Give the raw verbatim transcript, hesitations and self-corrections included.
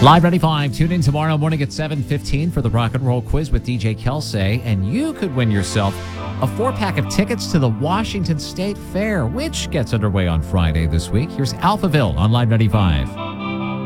Live ninety-five, tune in tomorrow morning at seven fifteen for the Rock and Roll Quiz with D J Kelsey, and you could win yourself a four-pack of tickets to the Washington State Fair, which gets underway on Friday this week. Here's Alphaville on Live ninety-five.